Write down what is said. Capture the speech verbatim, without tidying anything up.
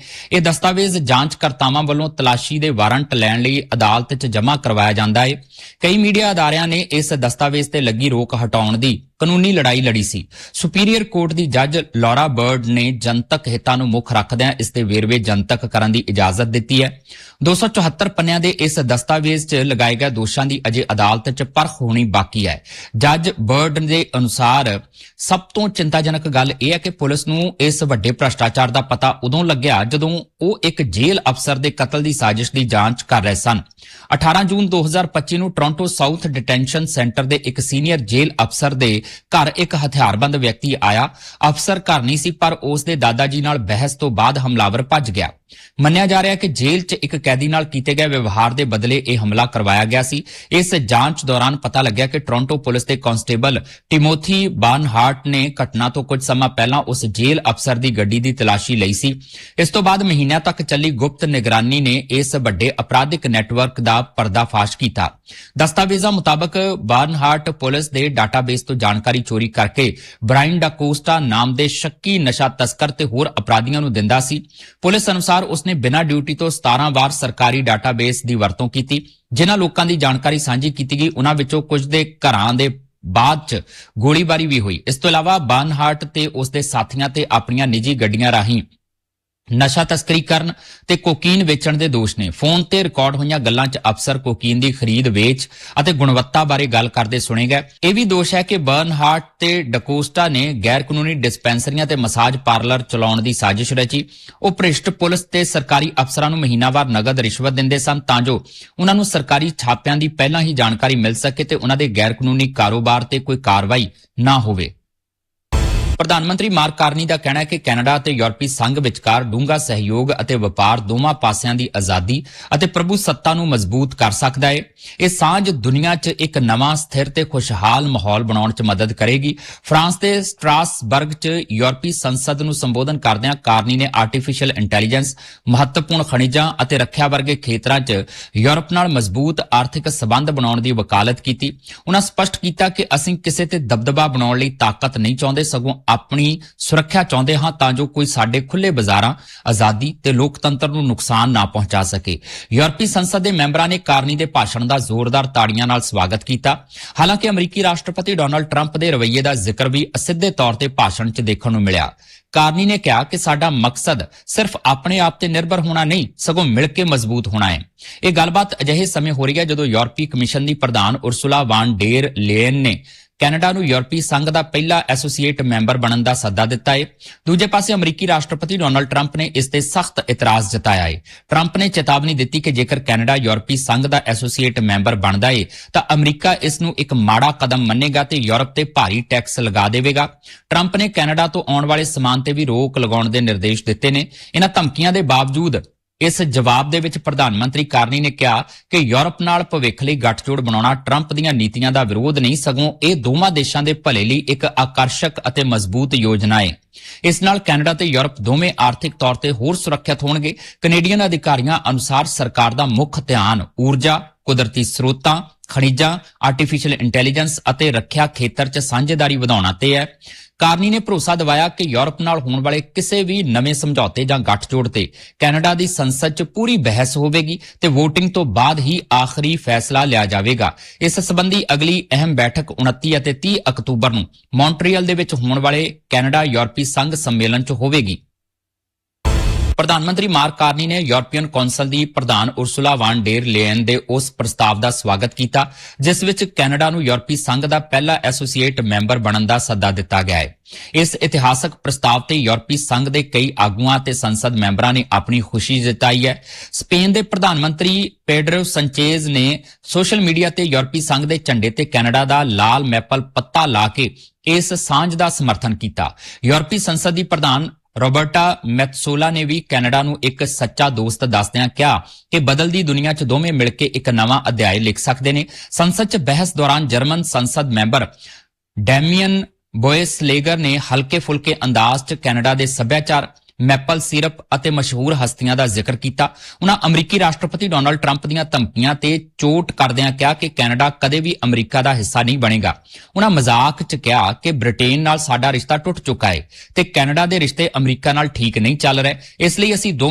ਇਹ ਦਸਤਾਵੇਜ਼ ਜਾਂਚਕਰਤਾਵਾਂ ਵੱਲੋਂ ਤਲਾਸ਼ੀ ਦੇ ਵਾਰੰਟ ਲੈਣ ਲਈ ਅਦਾਲਤ 'ਚ ਜਮ੍ਹਾਂ ਕਰਵਾਇਆ ਜਾਂਦਾ ਹੈ। ਕਈ ਮੀਡੀਆ ਅਦਾਰਿਆਂ ਨੇ ਇਸ ਦਸਤਾਵੇਜ਼ ਤੇ ਲੱਗੀ ਰੋਕ ਹਟਾਉਣ ਦੀ ਕਾਨੂੰਨੀ ਲੜਾਈ ਲੜੀ ਸੀ। ਸੁਪੀਰੀਅਰ ਕੋਰਟ ਦੀ ਜੱਜ ਲੌਰਾ ਬਰਡ ਨੇ ਜਨਤਕ ਹਿੱਤਾਂ ਨੂੰ ਮੁੱਖ ਰੱਖਦਿਆਂ ਇਸ ਦੇ ਵੇਰਵੇ ਜਨਤਕ ਕਰਨ ਦੀ ਇਜਾਜ਼ਤ ਦਿੱਤੀ ਹੈ। ਦੋ ਸੌ ਚੁਹੱਤਰ ਪੰਨਿਆਂ ਦੇ ਇਸ ਦਸਤਾਵੇਜ਼ 'ਚ ਲਗਾਏ ਗਏ ਦੋਸ਼ਾਂ ਦੀ ਅਜੇ ਅਦਾਲਤ 'ਚ ਪਰਖ ਹੋਣੀ ਬਾਕੀ ਹੈ। ਜੱਜ ਬਰਡ ਦੇ ਅਨੁਸਾਰ ਸਭ ਤੋਂ ਚਿੰਤਾਜਨਕ ਗੱਲ ਇਹ ਹੈ ਕਿ ਪੁਲਿਸ ਨੂੰ ਇਸ ਵੱਡੇ ਭ੍ਰਸ਼ਟਾਚਾਰ ਦਾ ਪਤਾ ਉਦੋਂ ਲੱਗਿਆ ਜਦੋਂ ਉਹ ਇੱਕ ਜੇਲ੍ਹ ਅਫਸਰ ਦੇ ਕਤਲ ਦੀ ਸਾਜ਼ਿਸ਼ ਦੀ ਜਾਂਚ ਕਰ ਰਹੇ ਸਨ। ਅਠਾਰਾਂ ਜੂਨ ਦੋ ਹਜ਼ਾਰ ਪੱਚੀ ਨੂੰ ਟੋਰਾਂਟੋ ਸਾਊਥ ਡਿਟੈਂਸ਼ਨ ਸੈਂਟਰ ਦੇ ਇੱਕ ਸੀਨੀਅਰ ਜੇਲ੍ਹ ਅਫਸਰ ਦੇ ਘਰ ਇੱਕ ਹਥਿਆਰਬੰਦ ਵਿਅਕਤੀ ਆਇਆ। ਅਫਸਰ ਘਰ ਨਹੀਂ ਸੀ, ਪਰ ਉਸ ਦੇ ਦਾਦਾ ਜੀ ਨਾਲ ਬਹਿਸ ਤੋਂ ਬਾਅਦ ਹਮਲਾਵਰ ਭੱਜ ਗਿਆ। ਮੰਨਿਆ ਜਾ ਰਿਹਾ ਕਿ ਜੇਲ੍ਹ 'ਚ ਇੱਕ ਕੈਦੀ ਨਾਲ ਕੀਤੇ ਗਏ ਵਿਵਹਾਰ ਦੇ ਬਦਲੇ ਇਹ ਹਮਲਾ ਕਰਵਾਇਆ ਗਿਆ ਸੀ। ਇਸ ਜਾਂਚ ਦੌਰਾਨ ਪਤਾ ਲੱਗਿਆ ਕਿ ਟੋਰਾਂਟੋ ਪੁਲਿਸ ਦੇ ਕਾਂਸਟੇਬਲ ਟਿਮੋਥੀ ਬਾਰਨਹਾਰਟ ਨੇ ਘਟਨਾ ਤੋਂ ਕੁਝ ਸਮਾਂ ਪਹਿਲਾਂ ਉਸ ਜੇਲ੍ਹ ਅਫਸਰ ਦੀ ਗੱਡੀ ਦੀ ਤਲਾਸ਼ੀ ਲਈ ਸੀ। ਇਸ ਤੋਂ ਬਾਅਦ ਮਹੀਨਿਆਂ ਤੱਕ ਚੱਲੀ ਗੁਪਤ ਨਿਗਰਾਨੀ ਨੇ ਇਸ ਵੱਡੇ ਅਪਰਾਧਿਕ ਨੈਟਵਰਕ ਦਾ ਪਰਦਾਫਾਸ਼ ਕੀਤਾ। ਦਸਤਾਵੇਜ਼ਾਂ ਮੁਤਾਬਕ ਬਾਰਨਹਾਰਟ ਪੁਲਿਸ ਦੇ ਡਾਟਾਬੇਸ ਤੋਂ ਜਾਣਕਾਰੀ ਚੋਰੀ ਕਰਕੇ ਬ੍ਰਾਇਨ ਡਾਕੋਸਟਾ ਨਾਮ ਦੇ ਸ਼ੱਕੀ ਨਸ਼ਾ ਤਸਕਰ ਤੇ ਹੋਰ ਅਪਰਾਧੀਆਂ ਨੂੰ ਦਿੰਦਾ ਸੀ। ਪੁਲਿਸ ਅਨੁਸਾਰ ਉਸਨੇ ਬਿਨਾਂ ਡਿਊਟੀ ਤੋਂ ਸਤਾਰਾਂ ਵਾਰ ਸਰਕਾਰੀ ਡਾਟਾਬੇਸ ਦੀ ਵਰਤੋਂ ਕੀਤੀ। ਜਿਨ੍ਹਾਂ ਲੋਕਾਂ ਦੀ ਜਾਣਕਾਰੀ ਸਾਂਝੀ ਕੀਤੀ ਗਈ ਉਹਨਾਂ ਵਿੱਚੋਂ ਕੁਝ ਦੇ ਘਰਾਂ ਦੇ ਬਾਅਦ 'ਚ ਗੋਲੀਬਾਰੀ ਵੀ ਹੋਈ। ਇਸ ਤੋਂ ਇਲਾਵਾ ਬਾਰਨਹਾਰਟ ਤੇ ਉਸਦੇ ਸਾਥੀਆਂ ਤੇ ਆਪਣੀਆਂ ਨਿੱਜੀ ਗੱਡੀਆਂ ਰਾਹੀਂ ਨਸ਼ਾ ਤਸਕਰੀ ਕਰਨ ਤੇ ਕੋਕੀਨ ਵੇਚਣ ਦੇ ਦੋਸ਼ ਨੇ। ਫੋਨ ਤੇ ਰਿਕਾਰਡ ਹੋਈਆਂ ਗੱਲਾਂ 'ਚ ਅਫਸਰ ਕੋਕੀਨ ਦੀ ਖਰੀਦ ਵੇਚ ਅਤੇ ਗੁਣਵੱਤਾ ਬਾਰੇ ਗੱਲ ਕਰਦੇ ਸੁਣੇ ਗਏ। ਇਹ ਵੀ ਦੋਸ਼ ਹੈ ਕਿ ਬਰਨਹਾਰਟ ਤੇ ਡਕੋਸਟਾ ਨੇ ਗੈਰ ਕਾਨੂੰਨੀ ਡਿਸਪੈਂਸਰੀਆਂ ਤੇ ਮਸਾਜ ਪਾਰਲਰ ਚਲਾਉਣ ਦੀ ਸਾਜ਼ਿਸ਼ ਰਚੀ। ਉਹ ਭ੍ਰਿਸ਼ਟ ਪੁਲਿਸ ਤੇ ਸਰਕਾਰੀ ਅਫਸਰਾਂ ਨੂੰ ਮਹੀਨਾਵਾਰ ਨਗਦ ਰਿਸ਼ਵਤ ਦਿੰਦੇ ਸਨ ਤਾਂ ਜੋ ਉਹਨਾਂ ਨੂੰ ਸਰਕਾਰੀ ਛਾਪਿਆਂ ਦੀ ਪਹਿਲਾਂ ਹੀ ਜਾਣਕਾਰੀ ਮਿਲ ਸਕੇ ਤੇ ਉਹਨਾਂ ਦੇ ਗੈਰ ਕਾਨੂੰਨੀ ਕਾਰੋਬਾਰ ਤੇ ਕੋਈ ਕਾਰਵਾਈ ਨਾ ਹੋਵੇ। ਪ੍ਰਧਾਨ ਮੰਤਰੀ ਮਾਰਕ ਕਾਰਨੀ ਦਾ ਕਹਿਣਾ ਹੈ ਕਿ ਕੈਨੇਡਾ ਅਤੇ ਯੂਰਪੀ ਸੰਘ ਵਿਚਕਾਰ ਡੂੰਘਾ ਸਹਿਯੋਗ ਅਤੇ ਵਪਾਰ ਦੋਵਾਂ ਪਾਸਿਆਂ ਦੀ ਆਜ਼ਾਦੀ ਅਤੇ ਪ੍ਰਭੂਸੱਤਾ ਨੂੰ ਮਜ਼ਬੂਤ ਕਰ ਸਕਦਾ ਹੈ। ਇਹ ਸਾਂਝ ਦੁਨੀਆ 'ਚ ਇੱਕ ਨਵਾਂ ਸਥਿਰ ਤੇ ਖੁਸ਼ਹਾਲ ਮਾਹੌਲ ਬਣਾਉਣ 'ਚ ਮਦਦ ਕਰੇਗੀ। ਫਰਾਂਸ ਦੇ ਸਟਰਾਸਬਰਗ 'ਚ ਯੂਰਪੀ ਸੰਸਦ ਨੂੰ ਸੰਬੋਧਨ ਕਰਦਿਆਂ ਕਾਰਨੀ ਨੇ ਆਰਟੀਫੀਸ਼ੀਅਲ ਇੰਟੈਲੀਜੈਂਸ, ਮਹੱਤਵਪੂਰਨ ਖਣਿਜਾਂ ਅਤੇ ਰੱਖਿਆ ਵਰਗੇ ਖੇਤਰਾਂ 'ਚ ਯੂਰਪ ਨਾਲ ਮਜ਼ਬੂਤ ਆਰਥਿਕ ਸਬੰਧ ਬਣਾਉਣ ਦੀ ਵਕਾਲਤ ਕੀਤੀ। ਉਨ੍ਹਾਂ ਸਪਸ਼ਟ ਕੀਤਾ ਕਿ ਅਸੀਂ ਕਿਸੇ ਤੇ ਦਬਦਬਾ ਬਣਾਉਣ ਲਈ ਤਾਕਤ ਨਹੀਂ ਚਾਹੁੰਦੇ, ਸਗੋਂ ਆਪਣੀ ਸੁਰੱਖਿਆ ਚਾਹੁੰਦੇ ਹਾਂ ਤਾਂ ਜੋ ਕੋਈ ਸਾਡੇ ਖੁੱਲ੍ਹੇ ਬਾਜ਼ਾਰਾਂ, ਆਜ਼ਾਦੀ ਤੇ ਲੋਕਤੰਤਰ ਨੂੰ ਨੁਕਸਾਨ ਨਾ ਪਹੁੰਚਾ ਸਕੇ। ਯੂਰਪੀ ਸੰਸਦ ਦੇ ਮੈਂਬਰਾਂ ਨੇ ਕਾਰਨੀ ਦੇ ਭਾਸ਼ਣ ਦਾ ਜ਼ੋਰਦਾਰ ਤਾੜੀਆਂ ਨਾਲ ਸਵਾਗਤ ਕੀਤਾ। ਹਾਲਾਂਕਿ ਅਮਰੀਕੀ ਰਾਸ਼ਟਰਪਤੀ ਡੋਨਾਲਡ ਟਰੰਪ ਦੇ ਰਵੱਈਏ ਦਾ ਜ਼ਿਕਰ ਵੀ ਅਸਿੱਧੇ ਤੌਰ ਤੇ ਭਾਸ਼ਣ 'ਚ ਦੇਖਣ ਨੂੰ ਮਿਲਿਆ। ਕਾਰਨੀ ਨੇ ਕਿਹਾ ਕਿ ਸਾਡਾ ਮਕਸਦ ਸਿਰਫ ਆਪਣੇ ਆਪ ਤੇ ਨਿਰਭਰ ਹੋਣਾ ਨਹੀਂ, ਸਗੋਂ ਮਿਲ ਕੇ ਮਜ਼ਬੂਤ ਹੋਣਾ ਹੈ। ਇਹ ਗੱਲਬਾਤ ਅਜਿਹੇ ਸਮੇਂ ਹੋ ਰਹੀ ਹੈ ਜਦੋਂ ਯੂਰਪੀ ਕਮਿਸ਼ਨ ਦੀ ਪ੍ਰਧਾਨ ਉਰਸੁਲਾ ਵਾਨ ਡੇਰ ਲੇਨ ਨੇ ਕੈਨੇਡਾ ਨੂੰ ਯੂਰਪੀ ਸੰਘ ਦਾ ਪਹਿਲਾ ਐਸੋਸੀਏਟ ਮੈਂਬਰ ਬਣਨ ਦਾ ਸੱਦਾ ਦਿੱਤਾ ਹੈ। ਦੂਜੇ ਪਾਸੇ ਅਮਰੀਕੀ ਰਾਸ਼ਟਰਪਤੀ ਡੋਨਾਲਡ ਟਰੰਪ ਨੇ ਇਸ ਤੇ ਸਖਤ ਇਤਰਾਜ਼ ਜਤਾਇਆ ਹੈ। ਟਰੰਪ ਨੇ ਚੇਤਾਵਨੀ ਦਿੱਤੀ ਕਿ ਜੇਕਰ ਕੈਨੇਡਾ ਯੂਰਪੀ ਸੰਘ ਦਾ ਐਸੋਸੀਏਟ ਮੈਂਬਰ ਬਣਦਾ ਹੈ ਤਾਂ ਅਮਰੀਕਾ ਇਸ ਨੂੰ ਇੱਕ ਮਾੜਾ ਕਦਮ ਮੰਨੇਗਾ ਤੇ ਯੂਰਪ ਤੇ ਭਾਰੀ ਟੈਕਸ ਲਗਾ ਦੇਵੇਗਾ। ਟਰੰਪ ਨੇ ਕੈਨੇਡਾ ਤੋਂ ਆਉਣ ਵਾਲੇ ਸਮਾਨ ਤੇ ਵੀ ਰੋਕ ਲਗਾਉਣ ਦੇ ਨਿਰਦੇਸ਼ ਦਿੱਤੇ ਨੇ। ਇਹਨਾਂ ਧਮਕੀਆਂ ਦੇ ਬਾਵਜੂਦ ਇਸ ਜਵਾਬ ਦੇ ਵਿੱਚ ਪ੍ਰਧਾਨ ਮੰਤਰੀ ਕਾਰਨੀ ਨੇ ਕਿਹਾ ਕਿ ਯੂਰਪ ਨਾਲ ਭਵਿੱਖ ਲਈ ਗੱਠਜੋੜ ਬਣਾਉਣਾ ਟਰੰਪ ਦੀਆਂ ਨੀਤੀਆਂ ਦਾ ਵਿਰੋਧ ਨਹੀਂ, ਸਗੋਂ ਇਹ ਦੋਵਾਂ ਦੇਸ਼ਾਂ ਦੇ ਭਲੇ ਲਈ ਇੱਕ ਆਕਰਸ਼ਕ ਅਤੇ ਮਜ਼ਬੂਤ ਯੋਜਨਾ ਹੈ। ਇਸ ਨਾਲ ਕੈਨੇਡਾ ਤੇ ਯੂਰਪ ਦੋਵੇਂ ਆਰਥਿਕ ਤੌਰ ਤੇ ਹੋਰ ਸੁਰੱਖਿਅਤ ਹੋਣਗੇ। ਕੈਨੇਡੀਅਨ ਅਧਿਕਾਰੀਆਂ ਅਨੁਸਾਰ ਸਰਕਾਰ ਦਾ ਮੁੱਖ ਧਿਆਨ ਊਰਜਾ, ਕੁਦਰਤੀ ਸਰੋਤਾਂ, ਖਣਿਜਾਂ, ਆਰਟੀਫੀਸ਼ੀਅਲ ਇੰਟੈਲੀਜੈਂਸ ਅਤੇ ਰੱਖਿਆ ਖੇਤਰ 'ਚ ਸਾਂਝੇਦਾਰੀ ਵਧਾਉਣ ਤੇ ਹੈ। ਕਾਰਨੀ ਨੇ ਭਰੋਸਾ ਦਿਵਾਇਆ ਕਿ ਯੂਰਪ ਨਾਲ ਹੋਣ ਵਾਲੇ ਕਿਸੇ ਵੀ ਨਵੇਂ ਸਮਝੌਤੇ ਜਾਂ ਗੱਠਜੋੜ ਤੇ ਕੈਨੇਡਾ ਦੀ ਸੰਸਦ 'ਚ ਪੂਰੀ ਬਹਿਸ ਹੋਵੇਗੀ ਤੇ VOTING ਤੋਂ ਬਾਅਦ ਹੀ ਆਖਰੀ ਫੈਸਲਾ ਲਿਆ ਜਾਵੇਗਾ। ਇਸ ਸੰਬੰਧੀ ਅਗਲੀ ਅਹਿਮ ਬੈਠਕ ਉਨੱਤੀ ਅਤੇ ਤੀਹ ਅਕਤੂਬਰ ਨੂੰ ਮੌਂਟਰੀਅਲ ਦੇ ਵਿੱਚ ਹੋਣ ਵਾਲੇ ਕੈਨੇਡਾ ਯੂਰਪੀ ਸੰਘ ਸੰਮੇਲਨ 'ਚ ਹੋਵੇਗੀ। ਪ੍ਰਧਾਨ ਮੰਤਰੀ ਮਾਰਕ ਕਾਰਨੀ ਨੇ ਯੂਰਪੀਅਨ ਕੌਂਸਲ ਦੀ ਪ੍ਰਧਾਨ ਉਰਸੁਲਾ ਵਾਨ ਡੇਰ ਲੇਨ ਦੇ ਉਸ ਪ੍ਰਸਤਾਵ ਦਾ ਸਵਾਗਤ ਕੀਤਾ ਜਿਸ ਵਿੱਚ ਕੈਨੇਡਾ ਨੂੰ ਯੂਰਪੀ ਸੰਘ ਦਾ ਪਹਿਲਾ ਐਸੋਸੀਏਟ ਮੈਂਬਰ ਬਣਨ ਦਾ ਸੱਦਾ ਦਿੱਤਾ ਗਿਆ ਹੈ। ਇਸ ਇਤਿਹਾਸਕ ਪ੍ਰਸਤਾਵ ਤੇ ਯੂਰਪੀ ਸੰਘ ਦੇ ਕਈ ਆਗੂਆਂ ਤੇ ਸੰਸਦ ਮੈਂਬਰਾਂ ਨੇ ਆਪਣੀ ਖੁਸ਼ੀ ਜਤਾਈ ਹੈ। ਸਪੇਨ ਦੇ ਪ੍ਰਧਾਨ ਮੰਤਰੀ ਪੈਡਰੋ ਸੰਚੇਜ਼ ਨੇ ਸੋਸ਼ਲ ਮੀਡੀਆ ਤੇ ਯੂਰਪੀ ਸੰਘ ਦੇ ਝੰਡੇ ਤੇ ਕੈਨੇਡਾ ਦਾ ਲਾਲ ਮੈਪਲ ਪੱਤਾ ਲਾ ਕੇ ਇਸ ਸਾਂਝ ਦਾ ਸਮਰਥਨ ਕੀਤਾ। ਯੂਰਪੀ ਸੰਸਦ ਦੀ ਪ੍ਰਧਾਨ ਰੋਬਰਟਾ ਮੈਤਸੋਲਾ ਨੇ ਵੀ ਕੈਨੇਡਾ ਨੂੰ ਇੱਕ ਸੱਚਾ ਦੋਸਤ ਦੱਸਦਿਆਂ ਕਿਹਾ ਕਿ ਬਦਲਦੀ ਦੁਨੀਆ 'ਚ ਦੋਵੇਂ ਮਿਲ ਕੇ ਇੱਕ ਨਵਾਂ ਅਧਿਆਇ ਲਿਖ ਸਕਦੇ ਨੇ। ਸੰਸਦ 'ਚ ਬਹਿਸ ਦੌਰਾਨ ਜਰਮਨ ਸੰਸਦ ਮੈਂਬਰ ਡੈਮੀਅਨ ਬੋਇਸਲੇਗਰ ਨੇ ਹਲਕੇ ਫੁਲਕੇ ਅੰਦਾਜ਼ 'ਚ ਕੈਨੇਡਾ ਦੇ ਸੱਭਿਆਚਾਰ, ਮੈਪਲ ਸਿਰਪ ਅਤੇ ਮਸ਼ਹੂਰ ਹਸਤੀਆਂ ਦਾ ਜ਼ਿਕਰ ਕੀਤਾ। ਉਨ੍ਹਾਂ ਅਮਰੀਕੀ ਰਾਸ਼ਟਰਪਤੀ ਡੋਨਾਲਡ ਟਰੰਪ ਦੀਆਂ ਧਮਕੀਆਂ ਤੇ ਚੋਟ ਕਰਦਿਆਂ ਕਿਹਾ ਕਿ ਕੈਨੇਡਾ ਕਦੇ ਵੀ ਅਮਰੀਕਾ ਦਾ ਹਿੱਸਾ ਨਹੀਂ ਬਣੇਗਾ। ਉਨ੍ਹਾਂ ਮਜ਼ਾਕ 'ਚ ਕਿਹਾ ਕਿ ਬ੍ਰਿਟੇਨ ਨਾਲ ਸਾਡਾ ਰਿਸ਼ਤਾ ਟੁੱਟ ਚੁੱਕਾ ਹੈ ਤੇ ਕੈਨੇਡਾ ਦੇ ਰਿਸ਼ਤੇ ਅਮਰੀਕਾ ਨਾਲ ਠੀਕ ਨਹੀਂ ਚੱਲ ਰਹੇ, ਇਸ ਲਈ ਅਸੀਂ ਦੋ